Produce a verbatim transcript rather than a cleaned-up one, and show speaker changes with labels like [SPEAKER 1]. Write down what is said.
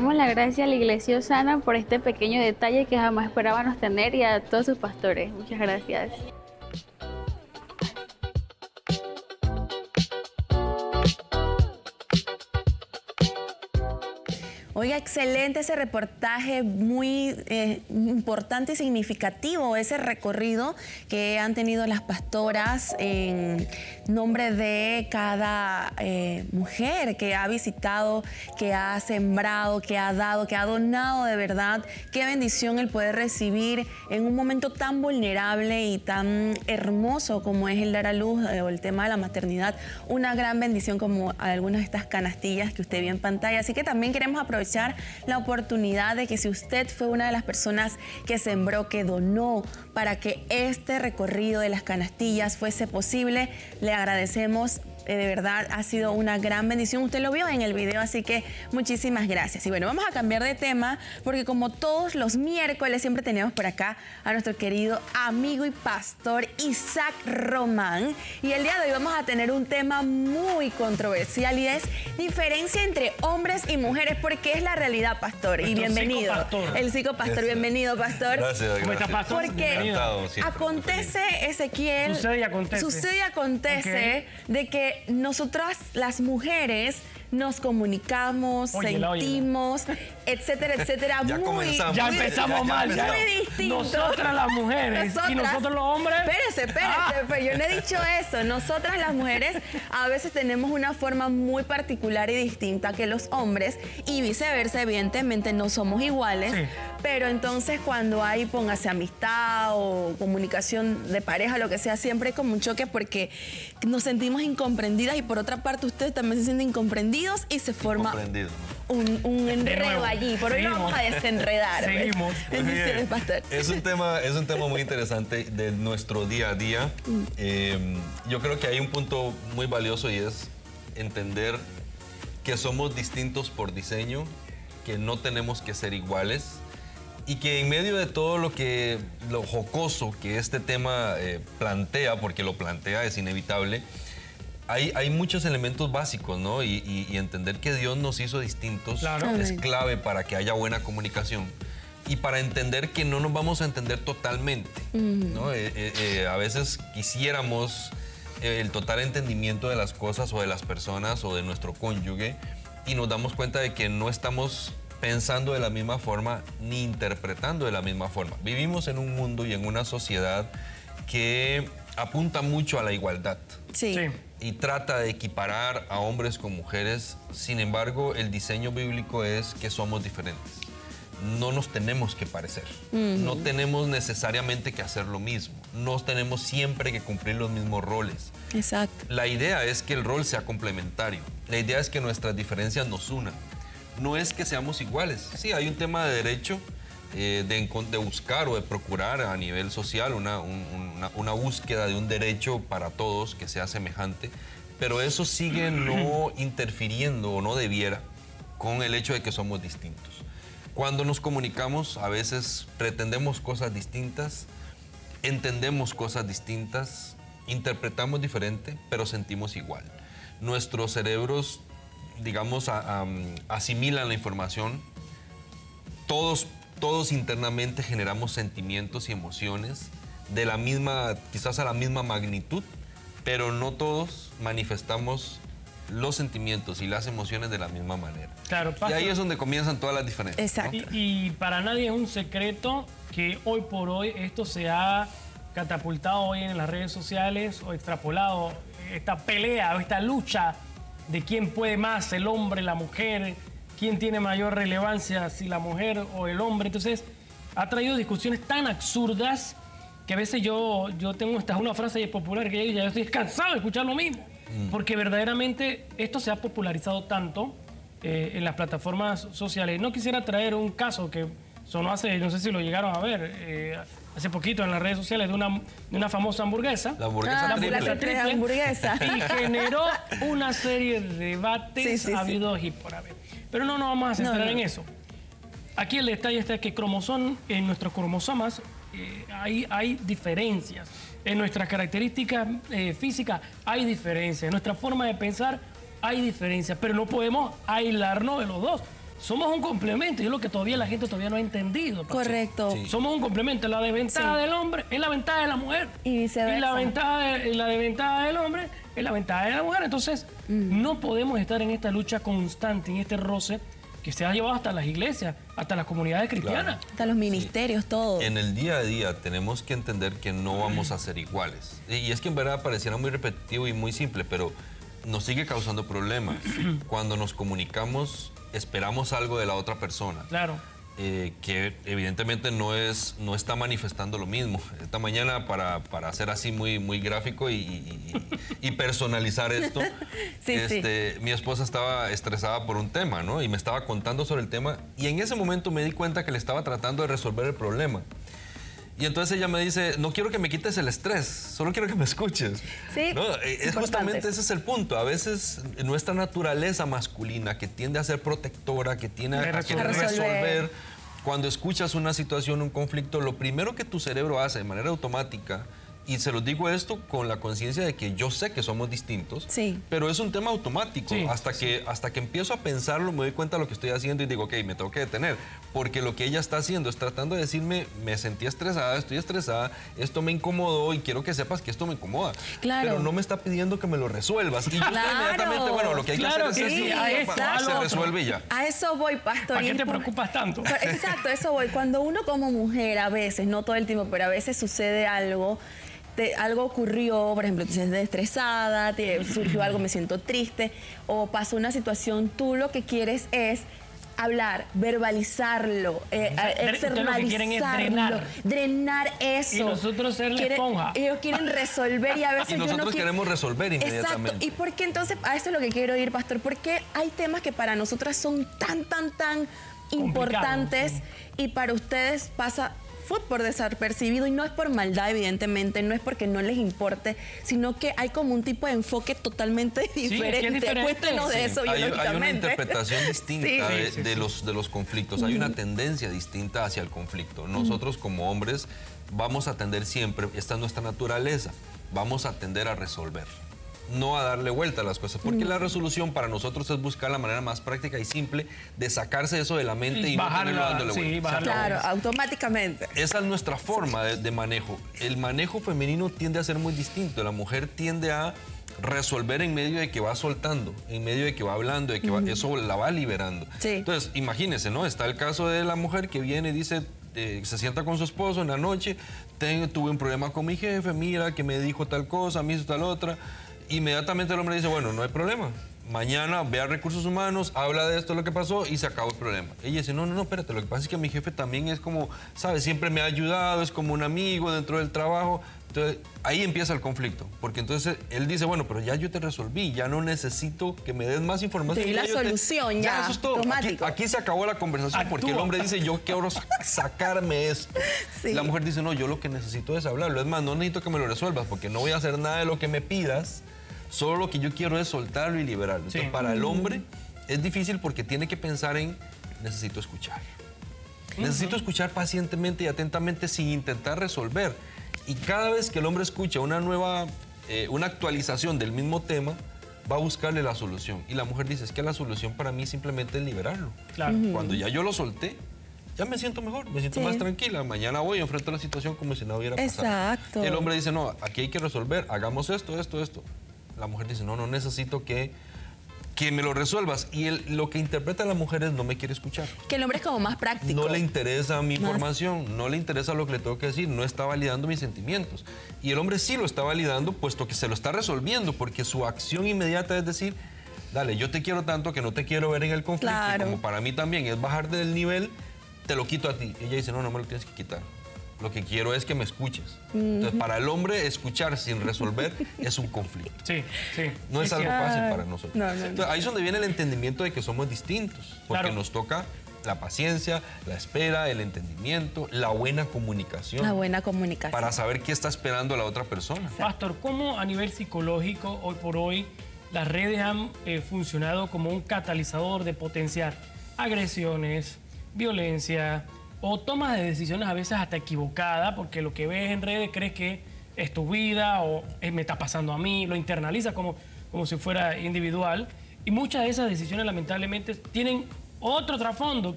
[SPEAKER 1] damos la gracia a la Iglesia Osana por este pequeño detalle que jamás esperábamos tener y a todos sus pastores. Muchas gracias.
[SPEAKER 2] Oiga, excelente ese reportaje, muy eh, importante y significativo ese recorrido que han tenido las pastoras en nombre de cada eh, mujer que ha visitado, que ha sembrado, que ha dado, que ha donado de verdad. Qué bendición el poder recibir en un momento tan vulnerable y tan hermoso como es el dar a luz eh, o el tema de la maternidad, una gran bendición como algunas de estas canastillas que usted vio en pantalla. Así que también queremos aprovechar la oportunidad de que si usted fue una de las personas que sembró, que donó para que este recorrido de las canastillas fuese posible, le agradecemos. De verdad, ha sido una gran bendición. Usted lo vio en el video, así que muchísimas gracias. Y bueno, vamos a cambiar de tema, porque como todos los miércoles siempre tenemos por acá a nuestro querido amigo y pastor Isaac Román. Y el día de hoy vamos a tener un tema muy controversial y es diferencia entre hombres y mujeres, porque es la realidad, pastor. Y bienvenido. El psicopastor, bienvenido, pastor.
[SPEAKER 3] Gracias,
[SPEAKER 4] ¿Cómo está, pastor?
[SPEAKER 2] Porque acontece, Ezequiel,
[SPEAKER 4] sucede y acontece,
[SPEAKER 2] sucede y acontece okay. de que nosotras las mujeres nos comunicamos, óyela, sentimos, óyela. etcétera, etcétera.
[SPEAKER 3] Ya
[SPEAKER 2] muy,
[SPEAKER 3] comenzamos.
[SPEAKER 4] Ya empezamos
[SPEAKER 3] ya,
[SPEAKER 4] mal.
[SPEAKER 3] Ya,
[SPEAKER 4] ya.
[SPEAKER 2] Muy distinto.
[SPEAKER 4] Nosotras las mujeres nosotras, y nosotros los hombres.
[SPEAKER 2] Espérese, espérese, ah. pero yo no he dicho eso. Nosotras las mujeres a veces tenemos una forma muy particular y distinta que los hombres y viceversa, evidentemente no somos iguales. Sí. Pero entonces cuando hay, póngase amistad o comunicación de pareja, lo que sea, siempre hay como un choque porque nos sentimos incomprendidas y por otra parte ustedes también se sienten incomprendidos y se forma un, un enredo allí. Por hoy vamos a desenredar.
[SPEAKER 4] Seguimos.
[SPEAKER 2] Bendiciones, pastor.
[SPEAKER 3] Es un tema, es un tema muy interesante de nuestro día a día. Mm. Eh, yo creo que hay un punto muy valioso y es entender que somos distintos por diseño, que no tenemos que ser iguales y que en medio de todo lo que lo jocoso que este tema eh, plantea, porque lo plantea, es inevitable. Hay, hay muchos elementos básicos, ¿no? Y, y, y entender que Dios nos hizo distintos claro. es clave para que haya buena comunicación y para entender que no nos vamos a entender totalmente, mm. ¿no? Eh, eh, eh, a veces quisiéramos el total entendimiento de las cosas o de las personas o de nuestro cónyuge y nos damos cuenta de que no estamos pensando de la misma forma ni interpretando de la misma forma. Vivimos en un mundo y en una sociedad que apunta mucho a la igualdad.
[SPEAKER 2] Sí. sí.
[SPEAKER 3] Y trata de equiparar a hombres con mujeres. Sin embargo, el diseño bíblico es que somos diferentes. No nos tenemos que parecer. Uh-huh. No tenemos necesariamente que hacer lo mismo. No tenemos siempre que cumplir los mismos roles.
[SPEAKER 2] Exacto.
[SPEAKER 3] La idea es que el rol sea complementario. La idea es que nuestras diferencias nos unan. No es que seamos iguales. Sí, hay un tema de derecho, eh, de, de buscar o de procurar a nivel social una, un, una, una búsqueda de un derecho para todos que sea semejante, pero eso sigue no interfiriendo o no debiera con el hecho de que somos distintos. Cuando nos comunicamos, a veces pretendemos cosas distintas, entendemos cosas distintas, interpretamos diferente, pero sentimos igual. Nuestros cerebros, digamos, a, a, asimilan la información. Todos, todos internamente generamos sentimientos y emociones de la misma, quizás a la misma magnitud, pero no todos manifestamos los sentimientos y las emociones de la misma manera.
[SPEAKER 4] Claro, pastor.
[SPEAKER 3] Y ahí es donde comienzan todas las diferencias.
[SPEAKER 2] Exacto.
[SPEAKER 4] ¿no? Y, y para nadie es un secreto que hoy por hoy esto se ha catapultado hoy en las redes sociales o extrapolado, esta pelea o esta lucha de quién puede más, el hombre, la mujer, quién tiene mayor relevancia, si la mujer o el hombre. Entonces, ha traído discusiones tan absurdas que a veces yo, yo tengo esta una frase popular que ya yo estoy cansado de escuchar lo mismo. Mm. Porque verdaderamente esto se ha popularizado tanto eh, en las plataformas sociales. No quisiera traer un caso que sonó hace, no sé si lo llegaron a ver, eh, hace poquito en las redes sociales de una, de una famosa hamburguesa.
[SPEAKER 3] La hamburguesa ah, triple.
[SPEAKER 2] La triple hamburguesa.
[SPEAKER 4] Y generó una serie de debates
[SPEAKER 2] sí, sí,
[SPEAKER 4] habidos
[SPEAKER 2] sí.
[SPEAKER 4] y por haber. Pero no nos vamos a centrar no, no. en eso. Aquí el detalle está que cromosón, en nuestros cromosomas eh, hay, hay diferencias. En nuestras características eh, físicas hay diferencias. En nuestra forma de pensar hay diferencias. Pero no podemos aislarnos de los dos. somos un complemento y es lo que todavía la gente todavía no ha entendido. Pachi.
[SPEAKER 2] Correcto.
[SPEAKER 3] Sí.
[SPEAKER 4] Somos un complemento. La desventaja
[SPEAKER 2] Sí.
[SPEAKER 4] del hombre es la ventaja de la mujer.
[SPEAKER 2] Y viceversa.
[SPEAKER 4] Y la ventaja de, y la desventaja del hombre es la ventaja de la mujer. Entonces, mm. no podemos estar en esta lucha constante, en este roce que se ha llevado hasta las iglesias, hasta las comunidades cristianas.
[SPEAKER 3] Claro.
[SPEAKER 2] Hasta los ministerios, todo.
[SPEAKER 3] En el día a día tenemos que entender que no vamos a ser iguales. Y es que en verdad pareciera muy repetitivo y muy simple, pero nos sigue causando problemas. Cuando nos comunicamos, esperamos algo de la otra persona.
[SPEAKER 4] Claro.
[SPEAKER 3] Eh, que evidentemente no, es, no está manifestando lo mismo. Esta mañana, para, para hacer así muy, muy gráfico y, y, y personalizar esto,
[SPEAKER 2] Sí,
[SPEAKER 3] este, mi esposa estaba estresada por un tema, ¿no? Y me estaba contando sobre el tema y en ese momento me di cuenta que le estaba tratando de resolver el problema. Y entonces ella me dice, no quiero que me quites el estrés, solo quiero que me escuches.
[SPEAKER 2] Sí,
[SPEAKER 3] ¿no? Es justamente ese es el punto. A veces nuestra naturaleza masculina, que tiende a ser protectora, que tiende a, a querer
[SPEAKER 2] resolver.
[SPEAKER 3] resolver, cuando escuchas una situación, un conflicto, lo primero que tu cerebro hace de manera automática, y se los digo esto con la conciencia de que yo sé que somos distintos,
[SPEAKER 2] Sí.
[SPEAKER 3] pero es un tema automático.
[SPEAKER 4] Sí,
[SPEAKER 3] hasta,
[SPEAKER 4] sí.
[SPEAKER 3] que, hasta que empiezo a pensarlo, me doy cuenta de lo que estoy haciendo y digo, ok, me tengo que detener. Porque lo que ella está haciendo es tratando de decirme, me sentí estresada, estoy estresada, esto me incomodó y quiero que sepas que esto me incomoda.
[SPEAKER 2] Claro.
[SPEAKER 3] Pero no me está pidiendo que me lo resuelvas. Y yo estoy
[SPEAKER 2] Claro.
[SPEAKER 3] inmediatamente, bueno, lo que hay
[SPEAKER 4] Claro
[SPEAKER 3] que hacer
[SPEAKER 4] que
[SPEAKER 3] es
[SPEAKER 4] sí,
[SPEAKER 3] esto,
[SPEAKER 4] a
[SPEAKER 3] y
[SPEAKER 4] eso,
[SPEAKER 3] pa-
[SPEAKER 4] a lo
[SPEAKER 3] se
[SPEAKER 4] otro.
[SPEAKER 3] resuelve y ya.
[SPEAKER 2] A eso voy, pastor.
[SPEAKER 4] ¿Para qué
[SPEAKER 2] y
[SPEAKER 4] te
[SPEAKER 2] por-
[SPEAKER 4] preocupas tanto?
[SPEAKER 2] Exacto, eso voy. Cuando uno como mujer, a veces, no todo el tiempo, pero a veces sucede algo, te- algo ocurrió, por ejemplo, te sientes estresada, te surgió algo, me siento triste, o pasó una situación, tú lo que quieres es hablar, verbalizarlo, eh,
[SPEAKER 4] sea, dre- ustedes lo que quieren es
[SPEAKER 2] externalizarlo,
[SPEAKER 4] drenar.
[SPEAKER 2] drenar eso.
[SPEAKER 4] Y nosotros ser la
[SPEAKER 2] Quieren-
[SPEAKER 4] esponja.
[SPEAKER 2] Ellos quieren resolver y a veces
[SPEAKER 3] Y
[SPEAKER 2] yo no
[SPEAKER 3] nosotros
[SPEAKER 2] quiero-
[SPEAKER 3] queremos resolver inmediatamente.
[SPEAKER 2] Exacto. ¿Y por qué entonces, a eso es lo que quiero ir, pastor? Porque hay temas que para nosotras son tan, tan, tan importantes
[SPEAKER 4] sí.
[SPEAKER 2] y para ustedes pasa fue por desapercibido y no es por maldad, evidentemente, no es porque no les importe, sino que hay como un tipo de enfoque totalmente
[SPEAKER 4] es que es
[SPEAKER 2] diferente.
[SPEAKER 4] diferente.
[SPEAKER 2] Cuéntenos de eso
[SPEAKER 3] Hay, hay una
[SPEAKER 2] biológicamente.
[SPEAKER 3] interpretación distinta
[SPEAKER 2] Sí.
[SPEAKER 3] de,
[SPEAKER 4] Sí, sí,
[SPEAKER 3] de
[SPEAKER 4] sí.
[SPEAKER 3] los, de los conflictos. Hay una tendencia distinta hacia el conflicto. Nosotros como hombres vamos a tender siempre, esta es nuestra naturaleza, vamos a tender a resolver, no a darle vuelta a las cosas, porque la resolución para nosotros es buscar la manera más práctica y simple de sacarse eso de la mente y, no
[SPEAKER 4] Bajarla,
[SPEAKER 3] tenerlo dándole
[SPEAKER 4] sí,
[SPEAKER 3] vuelta.
[SPEAKER 4] bajarla.
[SPEAKER 2] Claro, automáticamente.
[SPEAKER 3] Esa es nuestra forma de, de manejo. El manejo femenino tiende a ser muy distinto. La mujer tiende a resolver en medio de que va soltando, en medio de que va hablando, de que va- eso la va liberando.
[SPEAKER 2] Sí.
[SPEAKER 3] Entonces, imagínense, ¿no? Está el caso de la mujer que viene y dice, eh, se sienta con su esposo en la noche, "Tengo- tuve un problema con mi jefe, mira que me dijo tal cosa, me hizo tal otra. Inmediatamente el hombre dice, bueno, no hay problema. Mañana ve a recursos humanos, habla de esto, lo que pasó y se acabó el problema. Ella dice, no, no, no, espérate, lo que pasa es que mi jefe también es como, ¿sabes? Siempre me ha ayudado, es como un amigo dentro del trabajo. Entonces, ahí empieza el conflicto, porque entonces él dice, bueno, pero ya yo te resolví, ya no necesito que me des más información.
[SPEAKER 2] Te di la
[SPEAKER 3] ya yo te-
[SPEAKER 2] solución, ya,
[SPEAKER 3] eso es todo. Aquí,
[SPEAKER 2] automático.
[SPEAKER 3] aquí se acabó la conversación, porque el
[SPEAKER 4] Actúa.
[SPEAKER 3] hombre dice, yo quiero sa- sacarme esto.
[SPEAKER 2] Sí.
[SPEAKER 3] La mujer dice, no, yo lo que necesito es hablarlo. Es más, no necesito que me lo resuelvas, porque no voy a hacer nada de lo que me pidas. Solo lo que yo quiero es soltarlo y liberarlo. Entonces,
[SPEAKER 4] Sí.
[SPEAKER 3] para el hombre es difícil porque tiene que pensar en necesito escuchar. Necesito escuchar pacientemente y atentamente sin intentar resolver. Y cada vez que el hombre escucha una nueva, eh, una actualización del mismo tema, va a buscarle la solución. Y la mujer dice, es que la solución para mí simplemente es liberarlo.
[SPEAKER 4] Claro.
[SPEAKER 3] Cuando ya yo lo solté, ya me siento mejor, me siento
[SPEAKER 2] Sí.
[SPEAKER 3] más tranquila. Mañana voy y enfrento la situación como si no hubiera pasado.
[SPEAKER 2] Exacto.
[SPEAKER 3] El hombre dice, no, aquí hay que resolver, hagamos esto, esto, esto. La mujer dice, no, no necesito que, que me lo resuelvas. Y él, lo que interpreta la mujer es, no me quiere escuchar.
[SPEAKER 2] Que el hombre es como más práctico.
[SPEAKER 3] No le interesa mi
[SPEAKER 2] Más.
[SPEAKER 3] información, no le interesa lo que le tengo que decir, no está validando mis sentimientos. Y el hombre sí lo está validando, puesto que se lo está resolviendo, porque su acción inmediata es decir, dale, yo te quiero tanto que no te quiero ver en el conflicto. y
[SPEAKER 2] Claro.
[SPEAKER 3] como para mí también es bajar del nivel, te lo quito a ti. Ella dice, no, no me lo tienes que quitar. Lo que quiero es que me escuches. Entonces, para el hombre, escuchar sin resolver es un conflicto.
[SPEAKER 4] Sí, sí.
[SPEAKER 3] No es algo
[SPEAKER 4] cierto.
[SPEAKER 3] fácil para nosotros.
[SPEAKER 2] No, no, no.
[SPEAKER 3] Entonces, ahí es donde viene el entendimiento de que somos distintos, porque
[SPEAKER 4] Claro.
[SPEAKER 3] nos toca la paciencia, la espera, el entendimiento, la buena comunicación,
[SPEAKER 2] La buena comunicación.
[SPEAKER 3] para saber qué está esperando la otra persona.
[SPEAKER 4] Pastor, ¿cómo a nivel psicológico, hoy por hoy, las redes han eh, funcionado como un catalizador de potenciar agresiones, violencia o tomas de decisiones a veces hasta equivocadas, porque lo que ves en redes crees que es tu vida o eh, me está pasando a mí, lo internaliza como, como si fuera individual. Y muchas de esas decisiones lamentablemente tienen otro trasfondo